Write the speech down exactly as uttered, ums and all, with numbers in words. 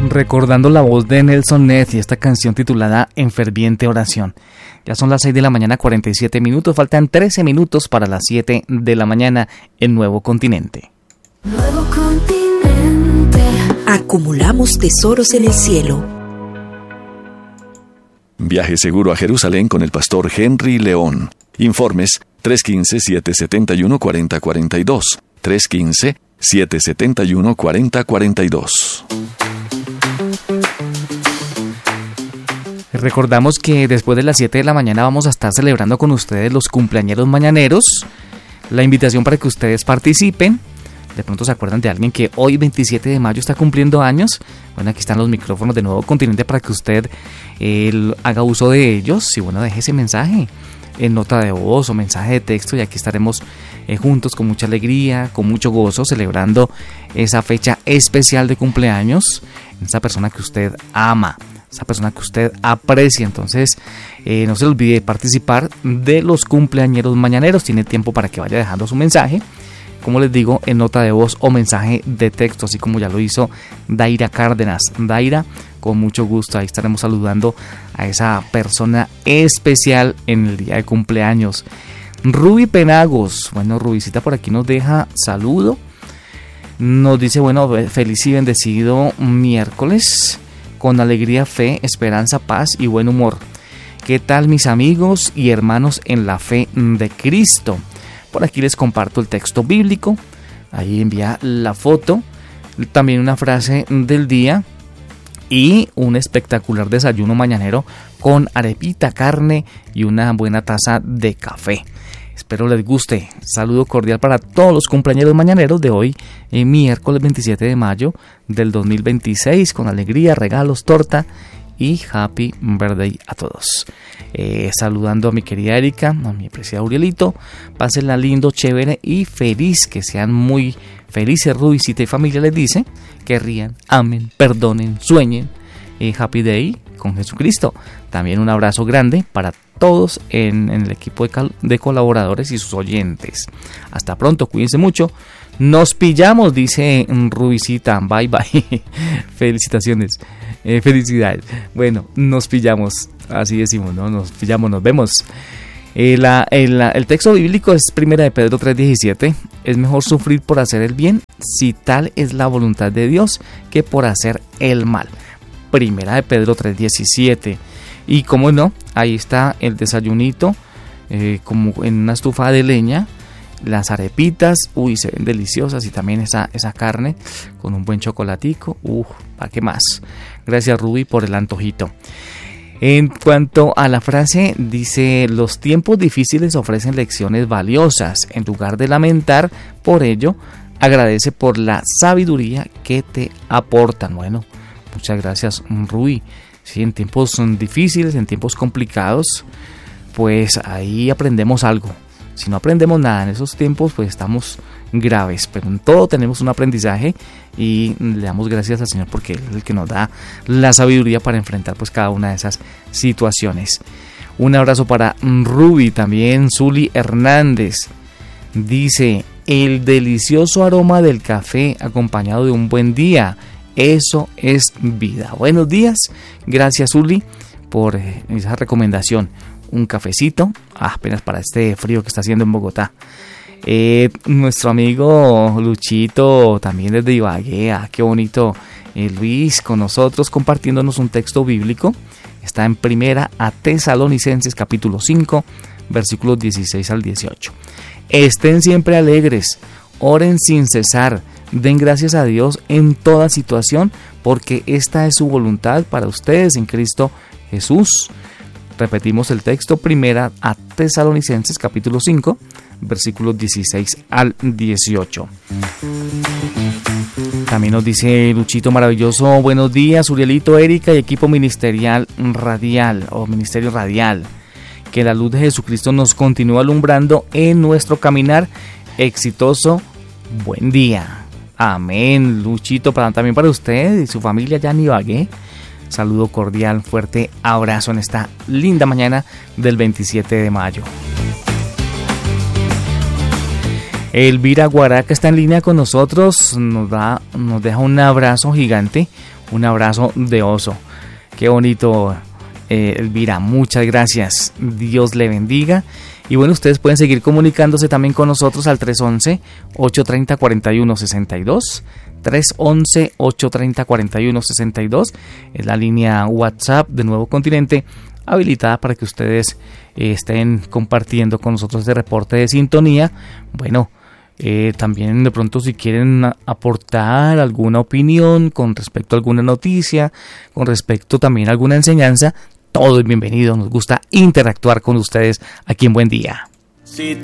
Recordando la voz de Nelson Ned y esta canción titulada En Ferviente Oración. Ya son las seis de la mañana, cuarenta y siete minutos, faltan trece minutos para las siete de la mañana en Nuevo Continente. Nuevo Continente. Acumulamos tesoros en el cielo. Viaje seguro a Jerusalén con el pastor Henry León. Informes tres uno cinco, siete siete uno, cuatro cero cuatro dos. tres uno cinco, siete siete uno, cuatro cero cuatro dos. Recordamos que después de las siete de la mañana vamos a estar celebrando con ustedes los cumpleañeros mañaneros. La invitación para que ustedes participen. De pronto se acuerdan de alguien que hoy veintisiete de mayo está cumpliendo años. Bueno, aquí están los micrófonos de Nuevo Continente para que usted eh, haga uso de ellos. Y bueno, deje ese mensaje en nota de voz o mensaje de texto. Y aquí estaremos eh, juntos con mucha alegría, con mucho gozo, celebrando esa fecha especial de cumpleaños. Esa persona que usted ama, esa persona que usted aprecia. Entonces eh, no se le olvide participar de los cumpleañeros mañaneros. Tiene tiempo para que vaya dejando su mensaje, como les digo, en nota de voz o mensaje de texto, así como ya lo hizo Daira Cárdenas. Daira, con mucho gusto, ahí estaremos saludando a esa persona especial en el día de cumpleaños. Ruby Penagos, bueno, Rubicita por aquí nos deja saludo. Nos dice, bueno, feliz y bendecido miércoles, con alegría, fe, esperanza, paz y buen humor. ¿Qué tal, mis amigos y hermanos en la fe de Cristo? Por aquí les comparto el texto bíblico. Ahí envía la foto, también una frase del día y un espectacular desayuno mañanero con arepita, carne y una buena taza de café. Espero les guste. Saludo cordial para todos los cumpleañeros mañaneros de hoy, eh, miércoles veintisiete de mayo del dos mil veintiséis, con alegría, regalos, torta y happy birthday a todos. Eh, saludando a mi querida Erika, a mi apreciado Urielito. Pásenla lindo, chévere y feliz. Que sean muy felices. Rubicita y familia les dice que rían, amen, perdonen, sueñen. Eh, happy day con Jesucristo. También un abrazo grande para todos en, en el equipo de, cal, de colaboradores y sus oyentes. Hasta pronto, cuídense mucho. Nos pillamos, dice Rubicita. Bye bye. Felicitaciones. Eh, felicidades. Bueno, nos pillamos. Así decimos, ¿no? Nos pillamos, nos vemos. Eh, la, el, la, el texto bíblico es primera de Pedro tres diecisiete. Es mejor sufrir por hacer el bien, si tal es la voluntad de Dios, que por hacer el mal. Primera de Pedro tres diecisiete. Y como no, ahí está el desayunito, eh, como en una estufa de leña. Las arepitas, uy, se ven deliciosas. Y también esa, esa carne con un buen chocolatico. Uf, ¿para qué más? Gracias, Ruby, por el antojito. En cuanto a la frase, dice: los tiempos difíciles ofrecen lecciones valiosas. En lugar de lamentar por ello, agradece por la sabiduría que te aportan. Bueno, muchas gracias, Ruby. Sí, en tiempos difíciles, en tiempos complicados, pues ahí aprendemos algo. Si no aprendemos nada en esos tiempos, pues estamos graves. Pero en todo tenemos un aprendizaje y le damos gracias al Señor porque Él es el que nos da la sabiduría para enfrentar pues cada una de esas situaciones. Un abrazo para Ruby, también Zuli Hernández. Dice: el delicioso aroma del café acompañado de un buen día. Eso es vida. Buenos días. Gracias, Zuli, por esa recomendación. Un cafecito, ah, apenas para este frío que está haciendo en Bogotá. Eh, nuestro amigo Luchito, también desde Ibagué, ah, qué bonito. Eh, Luis con nosotros compartiéndonos un texto bíblico. Está en primera a Tesalonicenses capítulo cinco, versículos dieciséis al dieciocho. Estén siempre alegres, oren sin cesar, den gracias a Dios en toda situación, porque esta es su voluntad para ustedes en Cristo Jesús. Repetimos el texto, primera a Tesalonicenses capítulo cinco, versículos dieciséis al dieciocho. También nos dice Luchito maravilloso: buenos días, Urielito, Erika y equipo ministerial radial o ministerio radial. Que la luz de Jesucristo nos continúe alumbrando en nuestro caminar exitoso. Buen día. Amén, Luchito, para, también para usted y su familia ya en Ibagué. Saludo cordial, fuerte abrazo en esta linda mañana del veintisiete de mayo. Elvira Guaraca está en línea con nosotros, nos da, nos deja un abrazo gigante, Un abrazo de oso. Qué bonito, eh, Elvira, muchas gracias. Dios le bendiga. Y bueno, ustedes pueden seguir comunicándose también con nosotros al tres once, ocho treinta, cuarenta y uno sesenta y dos. tres once, ocho treinta, cuarenta y uno sesenta y dos. Es la línea WhatsApp de Nuevo Continente, habilitada para que ustedes eh, estén compartiendo con nosotros este reporte de sintonía. Bueno, eh, también de pronto si quieren aportar alguna opinión con respecto a alguna noticia, con respecto también a alguna enseñanza, todo es bienvenido. Nos gusta interactuar con ustedes aquí en Buen Día. Sí.